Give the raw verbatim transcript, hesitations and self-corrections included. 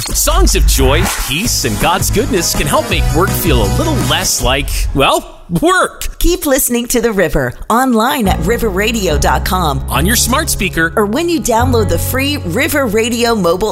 Songs of joy, peace, and God's goodness can help make work feel a little less like, well, work. Keep listening to The River online at river radio dot com, on your smart speaker, or when you download the free River Radio mobile